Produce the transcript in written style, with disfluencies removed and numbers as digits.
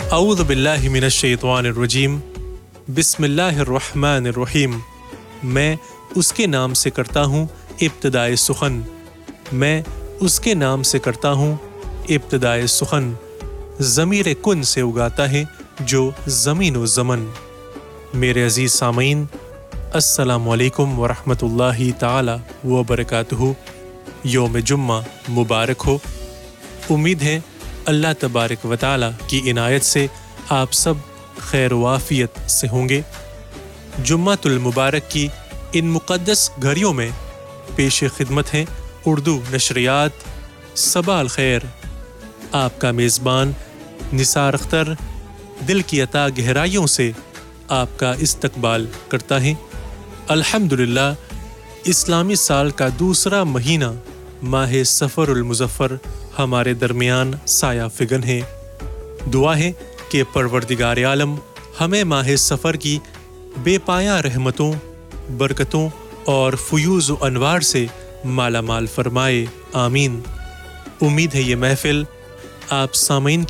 اعوذ باللہ من الشیطان الرجیم، بسم اللہ الرحمن الرحیم۔ میں اس کے نام سے کرتا ہوں ابتدائے سخن، میں اس کے نام سے کرتا ہوں ابتدائے سخن۔ ضمیر کن سے اگاتا ہے جو زمین و زمن۔ میرے عزیز سامعین، السلام علیکم ورحمۃ اللہ تعالی وبرکاتہ۔ یوم جمعہ مبارک ہو۔ امید ہے اللہ تبارک و تعالی کی عنایت سے آپ سب خیر و عافیت سے ہوں گے۔ جمعۃ المبارک کی ان مقدس گھڑیوں میں پیش خدمت ہیں اردو نشریات صباح الخیر۔ آپ کا میزبان نثار اختر دل کی عطا گہرائیوں سے آپ کا استقبال کرتا ہے۔ الحمدللہ، اسلامی سال کا دوسرا مہینہ ماہ صفر المظفر ہمارے درمیان سایہ فگن ہے۔ دعا ہے کہ پروردگار عالم ہمیں ماہ صفر کی بے پایہ رحمتوں، برکتوں اور فیوز و انوار سے مالا مال فرمائے، آمین۔ امید ہے یہ محفل آپ سامعین